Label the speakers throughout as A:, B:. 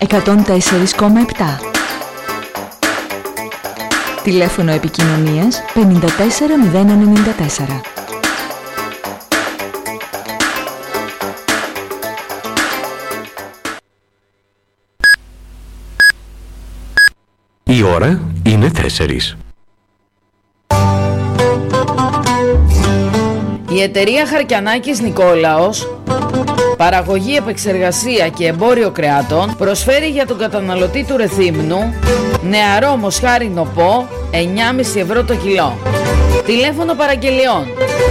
A: 104,7. Τηλέφωνο επικοινωνίας 54094.
B: Η ώρα είναι 4.
C: Η εταιρεία Χαρκιανάκης Νικόλαος, παραγωγή, επεξεργασία και εμπόριο κρεάτων, προσφέρει για τον καταναλωτή του Ρεθύμνου νεαρό μοσχάρι νοπό 9,5 ευρώ το κιλό. Τηλέφωνο παραγγελιών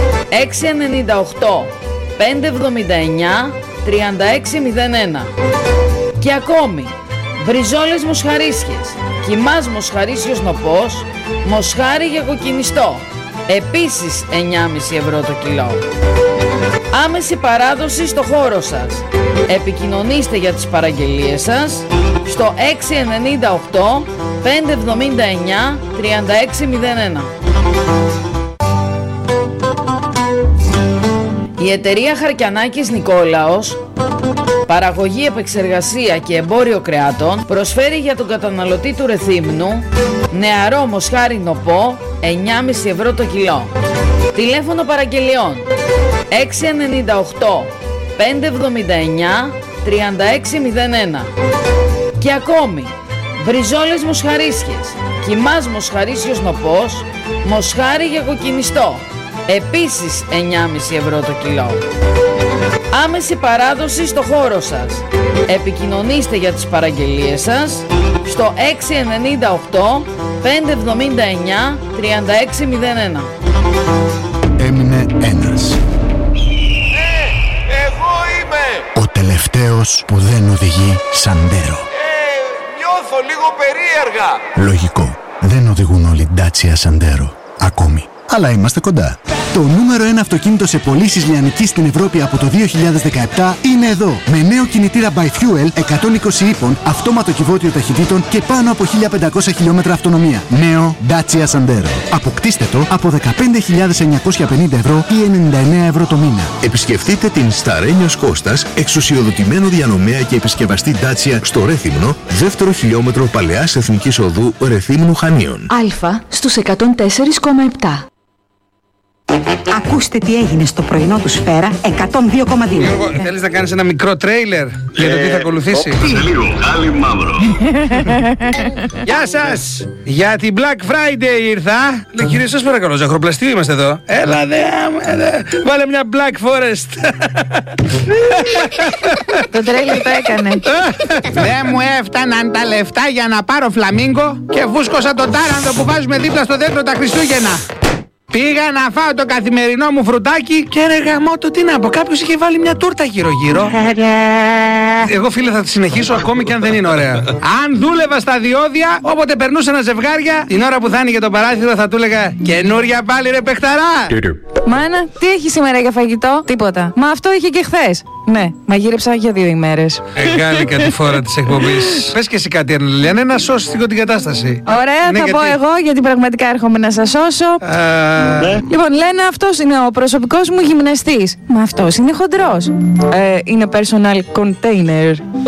C: 698 579 3601. Και ακόμη μπριζόλες μοσχαρίσιες, κιμάς μοσχαρίσιος νοπός, μοσχάρι για κοκκινιστό, επίσης 9,5 ευρώ το κιλό. Άμεση παράδοση στο χώρο σας. Επικοινωνήστε για τις παραγγελίες σας στο 698 579 3601. Η εταιρεία Χαρκιανάκης Νικόλαος, παραγωγή, επεξεργασία και εμπόριο κρεάτων, προσφέρει για τον καταναλωτή του Ρεθύμνου νεαρό μοσχάρι νοπό 9,5 ευρώ το κιλό. Τηλέφωνο παραγγελιών 698 579 3601. Και ακόμη μπριζόλες μοσχαρίσιες, κιμάς μοσχαρίσιος νοπός, μοσχάρι για κοκκινιστό, επίσης 9,5 ευρώ το κιλό. Άμεση παράδοση στο χώρο σας. Επικοινωνήστε για τις παραγγελίες σας στο 698 579 3601.
D: Έμεινε ένας.
E: Εγώ είμαι!
D: Ο τελευταίος που δεν οδηγεί Σαντέρο.
E: Νιώθω λίγο περίεργα.
D: Λογικό. Δεν οδηγούν όλοι Dacia Sandero. Ακόμη. Αλλά είμαστε κοντά. Το νούμερο 1 αυτοκίνητο σε πωλήσεις λιανικής στην Ευρώπη από το 2017 είναι εδώ. Με νέο κινητήρα by Fuel 120 ύπων, αυτόματο κυβότιο ταχυτήτων και πάνω από 1500 χιλιόμετρα αυτονομία. Νέο Dacia Sandero. Αποκτήστε το από 15.950 ευρώ ή 99 ευρώ το μήνα.
F: Επισκεφτείτε την Σταρένιος Κώστας, εξουσιοδοτημένο διανομέα και επισκευαστή Dacia στο Ρέθυμνο, δεύτερο χιλιόμετρο Παλαιάς Εθνικής Οδού Ρεθύμνου Χανίων.
A: Α στους 104,7.
G: Ακούστε τι έγινε στο πρωινό του Σφαίρα 102,2.
H: Γιώργο, θέλεις να κάνεις ένα μικρό τρέιλερ για το τι θα ακολουθήσει?
E: Λίγο, χάλι μαύρο.
H: Γεια σας! Για την Black Friday ήρθα. Λέει, κύριε, σας παρακαλώ, ζαχαροπλαστείο είμαστε εδώ. Έλα δε, βάλε μια Black Forest.
I: Το τρέιλερ το έκανε.
H: Δεν μου έφταναν τα λεφτά για να πάρω φλαμίγκο και βούσκωσα τον τάραντο που βάζουμε δίπλα στο δέντρο τα Χριστούγεννα. Πήγα να φάω το καθημερινό μου φρουτάκι και ρε γαμώτο, τι να πω, κάποιος είχε βάλει μια τούρτα γύρω-γύρω. Εγώ, φίλε, θα τη συνεχίσω ακόμη και αν δεν είναι ωραία. Αν δούλευα στα διόδια, όποτε περνούσαν ζευγάρια, την ώρα που θα άνοιγε το παράθυρο θα του έλεγα καινούρια πάλι ρε παιχταρά.
I: Μάνα, τι έχει σήμερα για φαγητό? Τίποτα. Μα αυτό είχε και χθες. Ναι, μαγείρεψα για 2 ημέρες.
H: Γάλικα τη φορά της εκπομπής. Πες και εσύ κάτι, Ανελιανέ, να σώσεις την κατάσταση.
I: Ωραία,
H: Ναι,
I: θα πω εγώ, γιατί πραγματικά έρχομαι να σας σώσω. Λοιπόν, λένε αυτός είναι ο προσωπικός μου γυμναστής. Μα αυτός είναι χοντρός. Είναι personal container.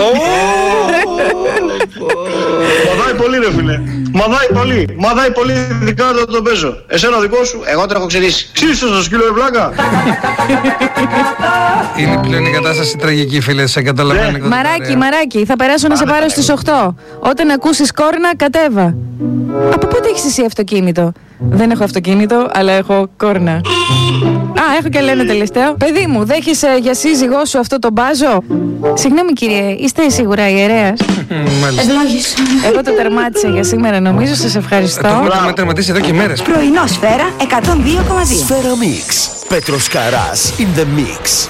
E: Μαδάει πολύ ρε φίλε. Μαδάει πολύ, ειδικά όταν τον παίζω. Εσένα δικό σου, εγώ τον έχω ξερίσει. Ξύσω στο σκύλο πλάκα.
H: Είναι πλέον η κατάσταση τραγική, φίλε, σε καταλαβαίνω.
I: Μαράκι, θα περάσω να σε πάρω στις 8. Όταν ακούσεις κόρνα, κατέβα. Από πότε έχεις εσύ αυτοκίνητο? Δεν έχω αυτοκίνητο, αλλά έχω κόρνα. Έχω και λένε τελευταίο. Παιδί μου, δέχεσαι για σύζυγό σου αυτό το μπάζο? Συγγνώμη κύριε, είστε σίγουρα ιερέας?
G: Ευλόγησον.
I: Εγώ το τερμάτισα για σήμερα, νομίζω. Σας ευχαριστώ.
H: Το έχουμε τερματίσει εδώ και μέρες.
G: Πρωινό Σφαίρα 102,2.
J: Σφαίρα Mix. Πέτρος Καράς in the mix.